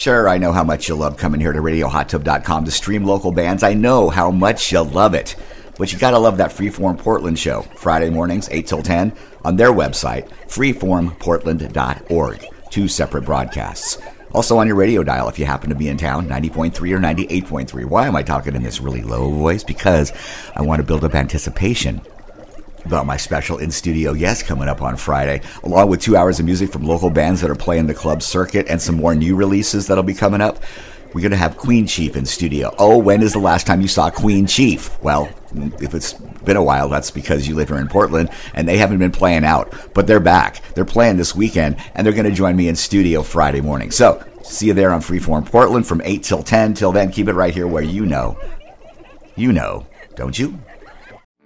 Sure, I know how much you love coming here to RadioHotTub.com to stream local bands. I know how much you love it. But you gotta love that Freeform Portland show, Friday mornings, 8 till 10, on their website, freeformportland.org. 2 separate broadcasts. Also on your radio dial if you happen to be in town, 90.3 or 98.3. Why am I talking in this really low voice? Because I want to build up anticipation about my special in-studio guest coming up on Friday, along with 2 hours of music from local bands that are playing the club circuit and some more new releases that'll be coming up. We're going to have Queen Chief in studio. Oh, when is the last time you saw Queen Chief? Well, if it's been a while, that's because you live here in Portland, and they haven't been playing out. But they're back. They're playing this weekend, and they're going to join me in studio Friday morning. So, see you there on Freeform Portland from 8 till 10. Till then, keep it right here where you know, don't you?